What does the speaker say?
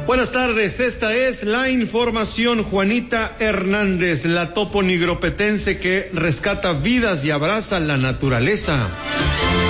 Buenas tardes, esta es la información. Juanita Hernández, la topo nigropetense que rescata vidas y abraza la naturaleza.